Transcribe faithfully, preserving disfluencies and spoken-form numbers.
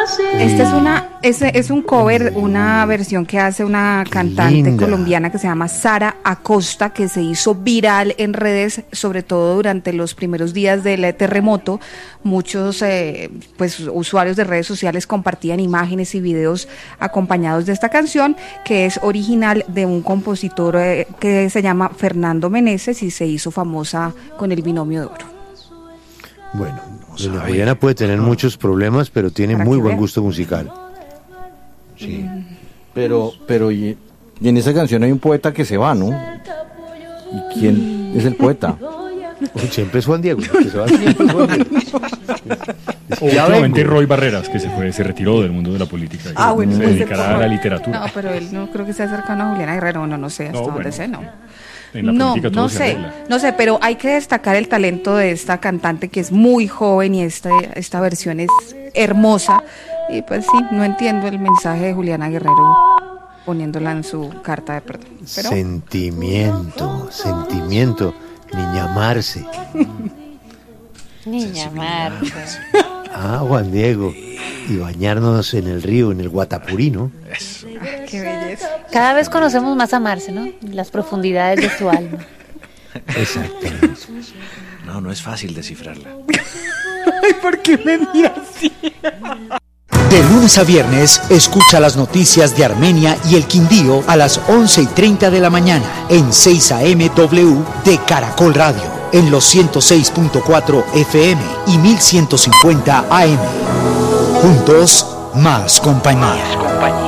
Esta es una es, es un cover, una versión que hace una cantante Linda. colombiana que se llama Sara Acosta, que se hizo viral en redes, sobre todo durante los primeros días del terremoto. Muchos eh, pues usuarios de redes sociales compartían imágenes y videos acompañados de esta canción, que es original de un compositor eh, que se llama Fernando Meneses y se hizo famosa con el Binomio de Oro. Bueno, doña Juliana puede tener no. muchos problemas, pero tiene muy buen gusto musical. Sí. Mm. Pero, pero y, y en esa canción hay un poeta que se va, ¿no? ¿Y quién es el poeta? Siempre es Juan Diego. Que se va, siempre es Juan Diego. Últimamente Roy Barreras, que se fue, se retiró del mundo de la política. Ah, bueno, se pues dedicará a la literatura. No, pero él no creo que sea cercano a Juliana Guerrero, no, no sé, hasta no, donde bueno. sé, no. En la no, todo no se sé, arregla. no sé, pero hay que destacar el talento de esta cantante que es muy joven y esta, esta versión es hermosa. Y pues sí, no entiendo el mensaje de Juliana Guerrero poniéndola en su carta de perdón. Pero... Sentimiento, sentimiento, niña Marce. Niña Marce. Ah, Juan Diego. Y bañarnos en el río, en el Guatapuri, ¿no? Eso. Ah, qué belleza. Cada vez conocemos más a Marce, ¿no? Las profundidades de su alma. Exactamente. No, no es fácil descifrarla. Ay, ¿por qué me mira así? De lunes a viernes, escucha las noticias de Armenia y el Quindío a las once y treinta de la mañana en seis A M W de Caracol Radio, en los ciento seis punto cuatro F M y mil ciento cincuenta A M. Juntos, más compañía.